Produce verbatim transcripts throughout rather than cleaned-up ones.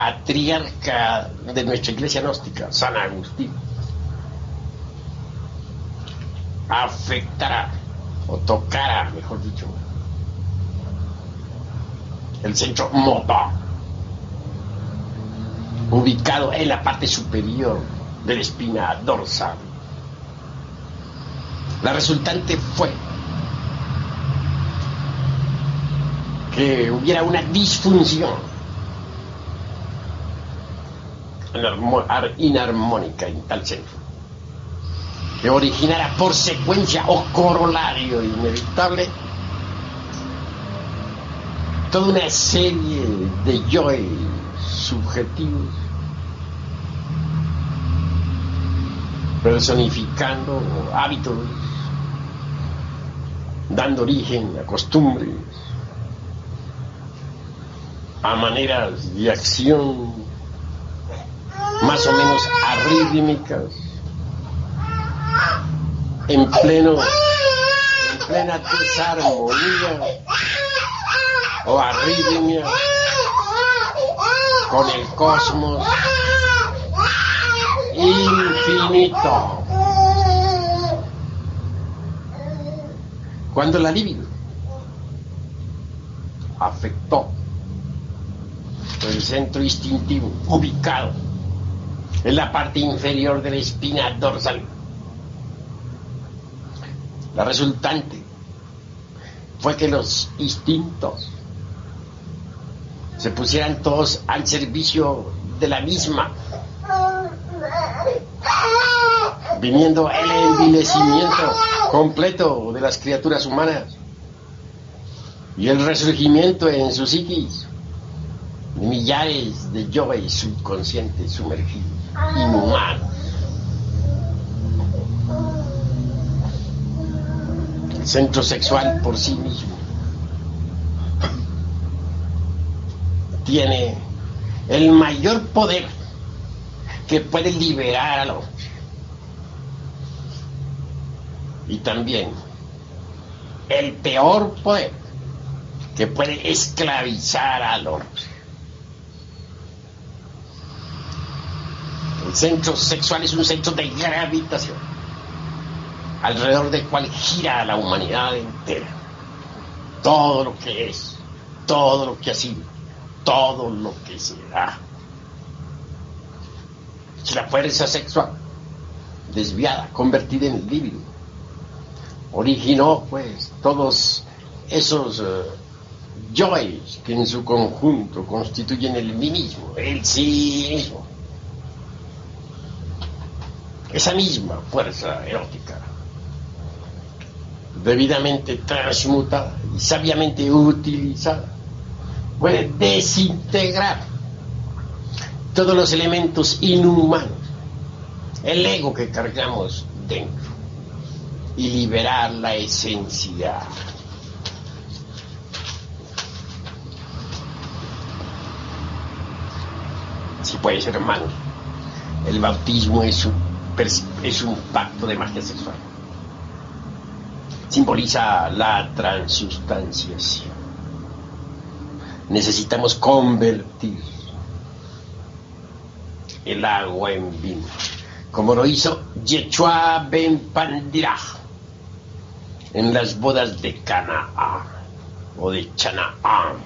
patriarca de nuestra iglesia gnóstica, San Agustín, afectará, o tocará, mejor dicho, el centro motor, ubicado en la parte superior de la espina dorsal. La resultante fue que hubiera una disfunción inarmónica en tal centro, que originara por secuencia o corolario inevitable toda una serie de yoes subjetivos, personificando hábitos, dando origen a costumbres, a maneras de acción más o menos arrítmicas, en pleno, en plena desarmonía o arritmia con el cosmos infinito. Cuando la libido afectó el centro instintivo ubicado en la parte inferior de la espina dorsal, la resultante fue que los instintos se pusieran todos al servicio de la misma, viniendo el envilecimiento completo de las criaturas humanas y el resurgimiento en su psiquis de millares de yoes subconscientes sumergidos, inhumanos. El centro sexual por sí mismo tiene el mayor poder que puede liberar al hombre, y también el peor poder que puede esclavizar al hombre. El centro sexual es un centro de gravitación alrededor del cual gira la humanidad entera. Todo lo que es, todo lo que ha sido, todo lo que será. Si la fuerza sexual desviada, convertida en líbido, originó pues todos esos uh, yoes que en su conjunto constituyen el mí mismo, el sí mismo. Esa misma fuerza erótica, debidamente transmutada y sabiamente utilizada, puede desintegrar todos los elementos inhumanos, el ego que cargamos dentro, y liberar la esencia. Si puede ser, hermano, el bautismo es un es un pacto de magia sexual. Simboliza la transustanciación. Necesitamos convertir el agua en vino, como lo hizo Yeshua ben Pandiraj en las bodas de Canaán o de Chanaán.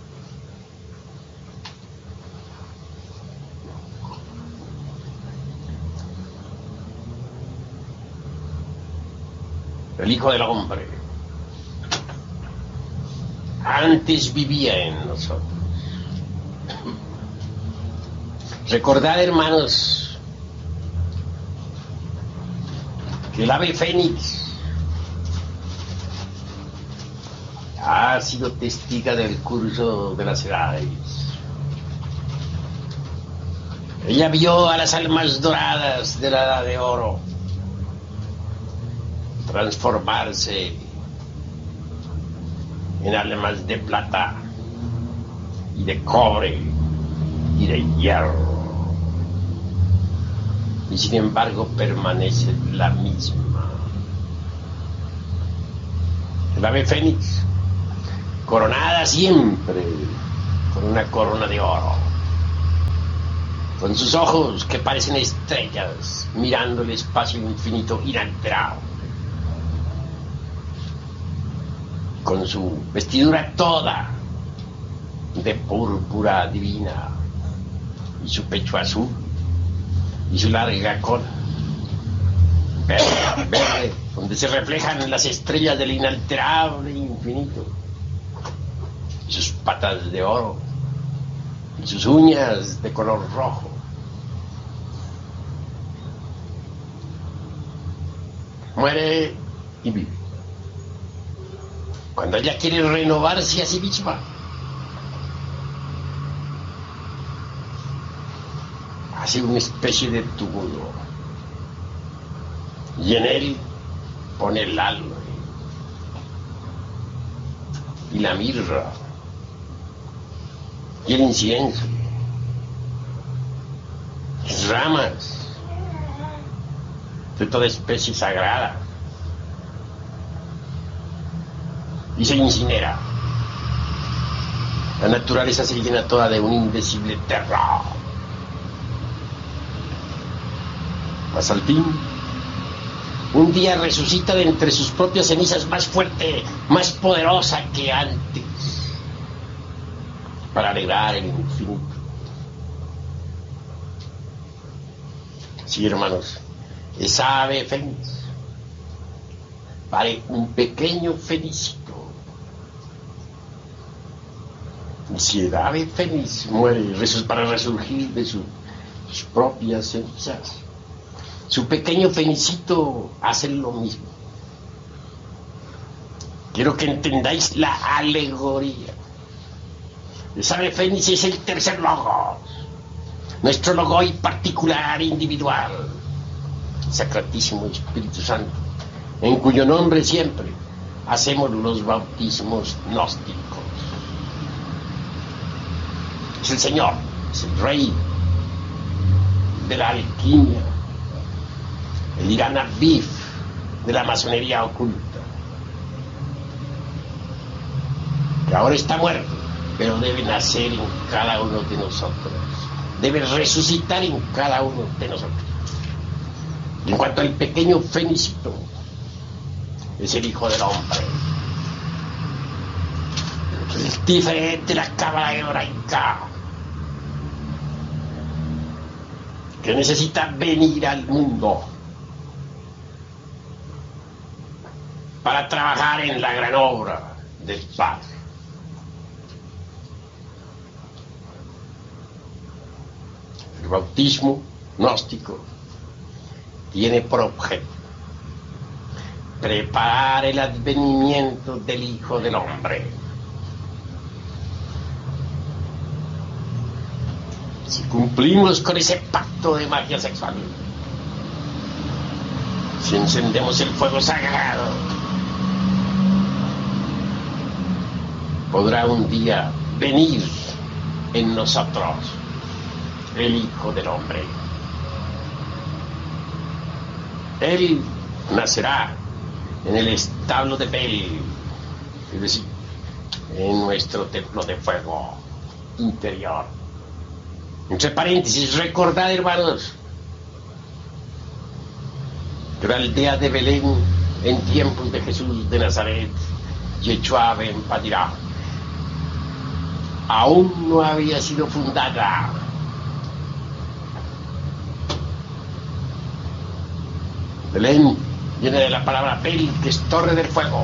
El Hijo del Hombre antes vivía en nosotros. Recordad, hermanos, que el ave fénix ha sido testiga del curso de las edades. Ella vio a las almas doradas de la edad de oro transformarse en almas de plata y de cobre y de hierro, y sin embargo permanece la misma. El ave fénix, coronada siempre con una corona de oro, con sus ojos que parecen estrellas, mirando el espacio infinito inalterado, con su vestidura toda de púrpura divina, y su pecho azul, y su larga cola, verde, verde, donde se reflejan las estrellas del inalterable infinito, y sus patas de oro, y sus uñas de color rojo. Muere y vive. Cuando ella quiere renovarse a sí misma, hace una especie de túmulo, y en él pone el aloe y la mirra y el incienso, las ramas de toda especie sagrada, y se incinera. La naturaleza se llena toda de un indecible terror. Mas al fin, un día resucita de entre sus propias cenizas más fuerte, más poderosa que antes, para alegrar el infinito. Sí, hermanos, esa ave fénix pare un pequeño fenicito. Y si el ave fénix muere para resurgir de su, sus propias cenizas, su pequeño fenicito hace lo mismo. Quiero que entendáis la alegoría. El ave fénix es el tercer logos, nuestro logos particular, individual, Sacratísimo Espíritu Santo, en cuyo nombre siempre hacemos los bautismos gnósticos. Es el Señor, es el Rey de la alquimia, el Irán Aviv de la masonería oculta, que ahora está muerto, pero debe nacer en cada uno de nosotros, debe resucitar en cada uno de nosotros. En cuanto al pequeño fenicito, es el Hijo del Hombre, es diferente de la cámara hebraica, que necesita venir al mundo para trabajar en la gran obra del Padre. El bautismo gnóstico tiene por objeto preparar el advenimiento del Hijo del Hombre. Si cumplimos con ese pacto de magia sexual, si encendemos el fuego sagrado, podrá un día venir en nosotros el Hijo del Hombre. Él nacerá en el establo de Bel, es decir, en nuestro templo de fuego interior. Entre paréntesis, recordad, hermanos, que la aldea de Belén, en tiempos de Jesús de Nazaret, Yeshua ben Padirá, aún no había sido fundada. Belén viene de la palabra Bel, que es torre del fuego.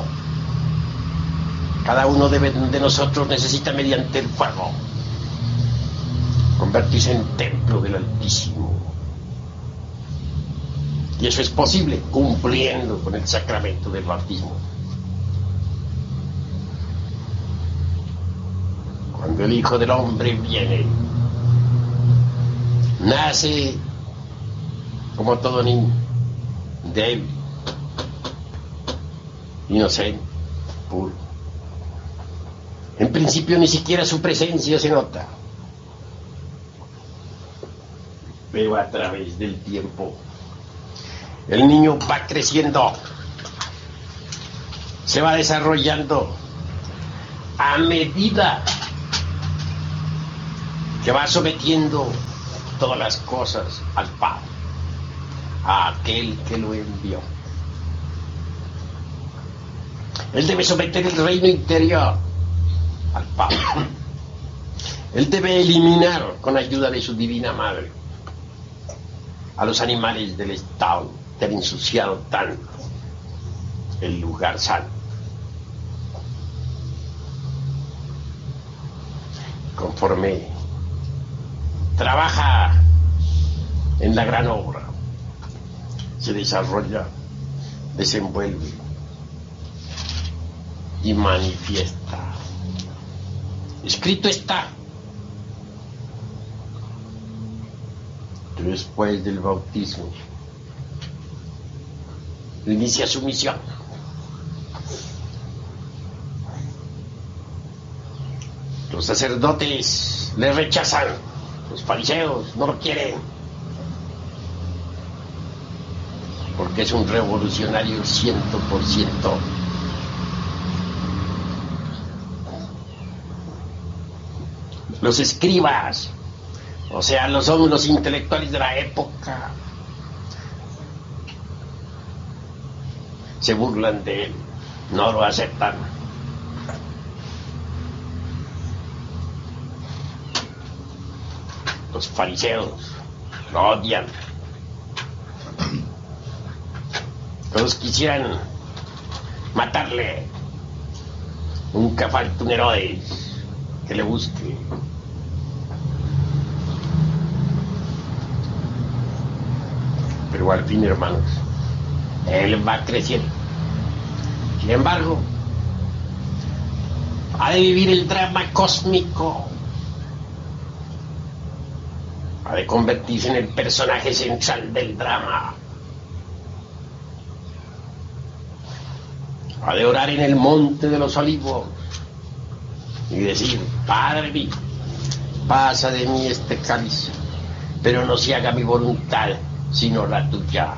Cada uno de, de nosotros necesita, mediante el fuego, convertirse en templo del Altísimo. Y eso es posible cumpliendo con el sacramento del bautismo. Cuando el Hijo del Hombre viene, nace como todo niño, débil, inocente, puro. En principio ni siquiera su presencia se nota, pero a través del tiempo el niño va creciendo, se va desarrollando a medida que va sometiendo todas las cosas al Padre, a aquel que lo envió. Él debe someter el reino interior al Padre. Él debe eliminar, con ayuda de su divina madre, a los animales del estado que han ensuciado tanto el lugar santo. Conforme trabaja en la gran obra, se desarrolla, desenvuelve y manifiesta. Escrito está. Después del bautismo, inicia su misión. Los sacerdotes le rechazan, los fariseos no lo quieren, porque es un revolucionario ciento por ciento. Los escribas, o sea, los son los intelectuales de la época, se burlan de él, no lo aceptan. Los fariseos lo odian. Todos quisieran matarle. Nunca falta un héroe que le busque. Pero al fin, hermanos, él va creciendo. Sin embargo, ha de vivir el drama cósmico. Ha de convertirse en el personaje central del drama. Ha de orar en el monte de los olivos y decir: Padre mío, pasa de mí este cáliz, pero no se haga mi voluntad sino la tuya.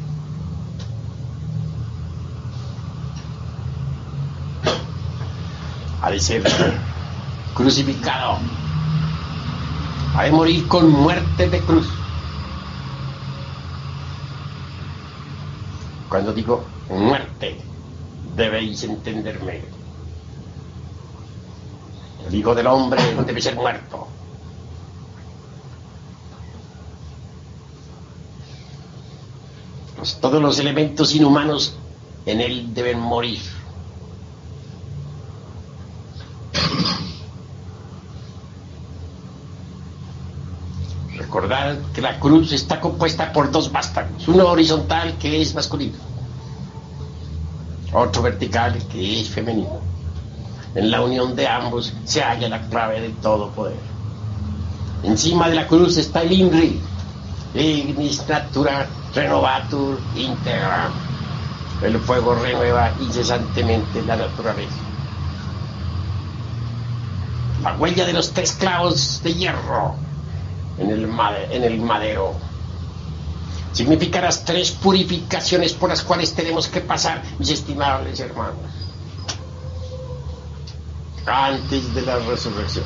Ha de ser crucificado, ha de morir con muerte de cruz. Cuando digo muerte, debéis entenderme. El Hijo del Hombre debe ser muerto. Pues todos los elementos inhumanos en él deben morir. Recordad que la cruz está compuesta por dos vástagos, uno horizontal que es masculino, otro vertical que es femenino. En la unión de ambos se halla la clave de todo poder. Encima de la cruz está el INRI, Ignis Natura Renovatur Integra. El fuego renueva incesantemente la naturaleza. La huella de los tres clavos de hierro en el, made, en el madero significa las tres purificaciones por las cuales tenemos que pasar, mis estimables hermanos, antes de la resurrección.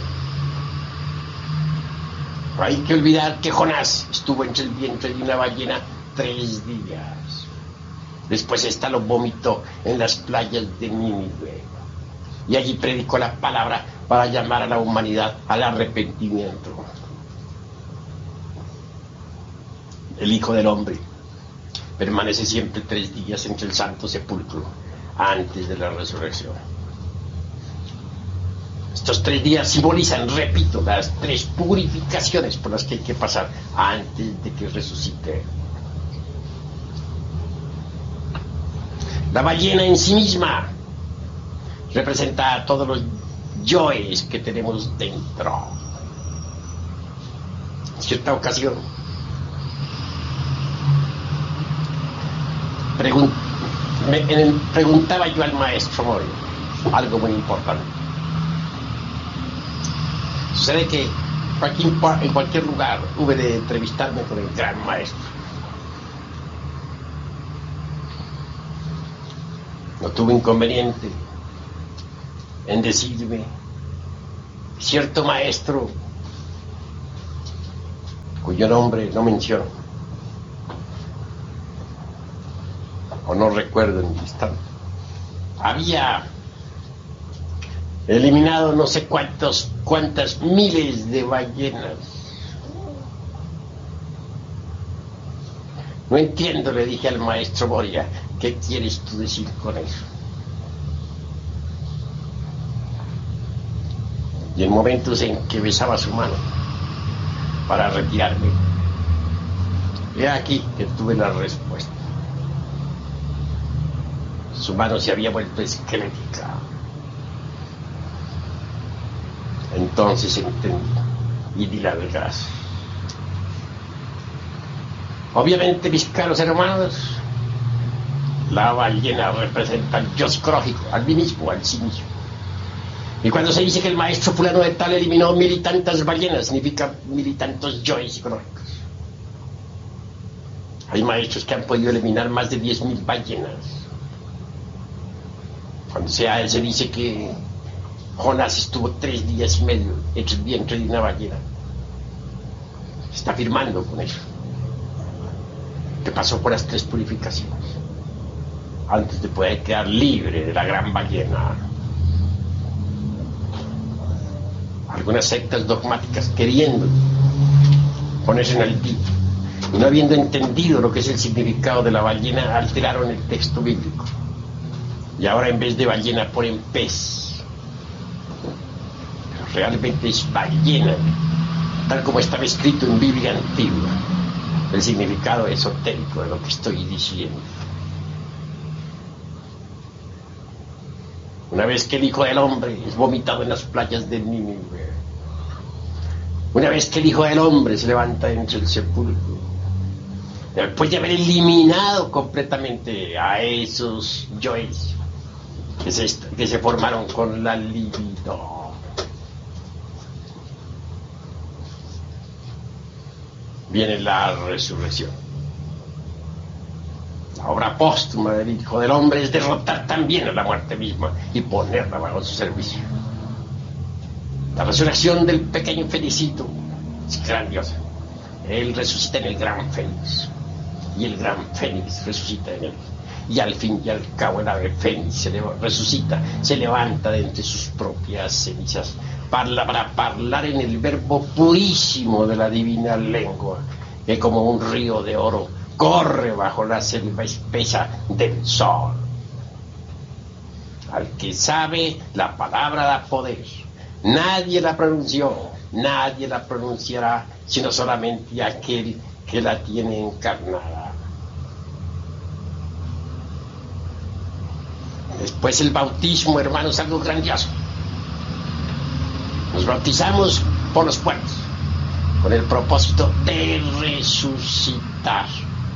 No hay que olvidar que Jonás estuvo entre el vientre de una ballena tres días. Después ésta lo vomitó en las playas de Nínive. Y allí predicó la palabra para llamar a la humanidad al arrepentimiento. El Hijo del Hombre permanece siempre tres días entre el Santo Sepulcro antes de la resurrección. Estos tres días simbolizan, repito, las tres purificaciones por las que hay que pasar antes de que resucite. La ballena en sí misma representa a todos los yoes que tenemos dentro. En cierta ocasión, pregun- me, en el, preguntaba yo al maestro Mori algo muy importante. Sucede que aquí en cualquier lugar hube de entrevistarme con el gran maestro. No tuve inconveniente en decirme: cierto maestro cuyo nombre no menciono, o no recuerdo en mi instante, había eliminado no sé cuántos, cuántas miles de ballenas. No entiendo, le dije al maestro Moria, ¿qué quieres tú decir con eso? Y en momentos en que besaba su mano para retirarme, he aquí que tuve la respuesta. Su mano se había vuelto esquelética. Entonces entendí y di las gracias. Obviamente, mis caros hermanos, la ballena representa al yo psicológico, al mí mismo, al sí mismo. Y cuando se dice que el maestro fulano de tal eliminó mil y tantas ballenas, significa mil y tantos yoes psicológicos. Hay maestros que han podido eliminar más de diez mil ballenas. Cuando sea, se dice que Jonás estuvo tres días y medio en el vientre de una ballena. Se está afirmando con eso, que pasó por las tres purificaciones antes de poder quedar libre de la gran ballena. Algunas sectas dogmáticas, queriendo ponerse en el día y no habiendo entendido lo que es el significado de la ballena, alteraron el texto bíblico y ahora en vez de ballena ponen pez, pero realmente es ballena, tal como estaba escrito en Biblia antigua, el significado esotérico de lo que estoy diciendo. Una vez que el Hijo del Hombre es vomitado en las playas de Nínive, una vez que el Hijo del Hombre se levanta entre el sepulcro, después de haber eliminado completamente a esos yoes que se, que se formaron con la libido, viene la resurrección. La obra póstuma del Hijo del Hombre es derrotar también a la muerte misma y ponerla bajo su servicio. La resurrección del pequeño Felicito es grandiosa. Él resucita en el gran Fénix y el gran Fénix resucita en él. Y al fin y al cabo el ave Fénix se resucita, se levanta de entre sus propias cenizas para, para hablar en el verbo purísimo de la divina lengua, que como un río de oro corre bajo la selva espesa del sol. Al que sabe, la palabra da poder. Nadie la pronunció, nadie la pronunciará, sino solamente aquel que la tiene encarnada. Después el bautismo, hermanos, es algo grandioso. Nos bautizamos por los pueblos, con el propósito de resucitar.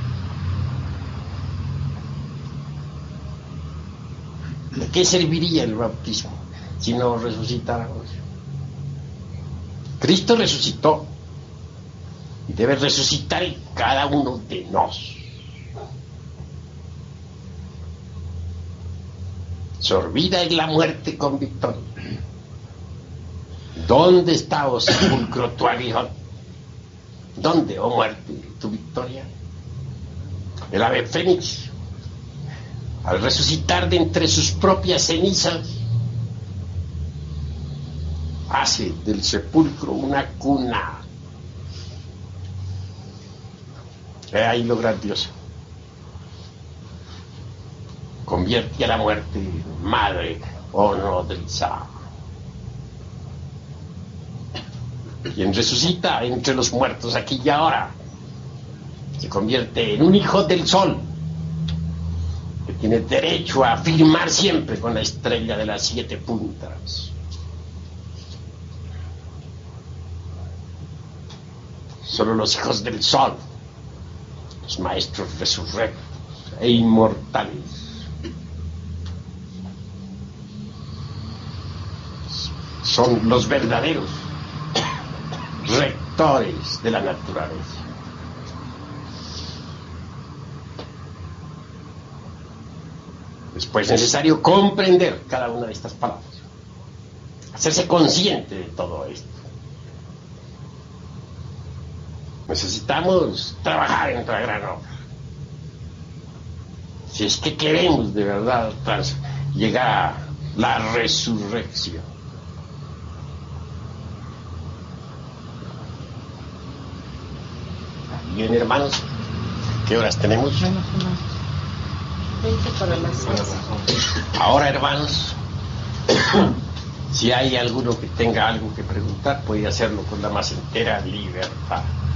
¿De qué serviría el bautismo si no resucitáramos? Cristo resucitó y debe resucitar en cada uno de nosotros. Sorbida es la muerte con victoria. ¿Dónde está, oh sepulcro, tu aguijón? ¿Dónde, oh muerte, tu victoria? El ave Fénix, al resucitar de entre sus propias cenizas, hace del sepulcro una cuna. He ahí lo grandioso. Convierte a la muerte en madre honorizada. Quien resucita entre los muertos aquí y ahora se convierte en un hijo del sol, que tiene derecho a firmar siempre con la estrella de las siete puntas. Solo los hijos del sol, los maestros resurrectos e inmortales, son los verdaderos rectores de la naturaleza. Después es necesario comprender cada una de estas palabras, hacerse consciente de todo esto. Necesitamos trabajar en otra gran obra. Si es que queremos de verdad trans llegar a la resurrección. Bien, hermanos, ¿qué horas tenemos? veinte para las seis. Ahora, hermanos, si hay alguno que tenga algo que preguntar, puede hacerlo con la más entera libertad.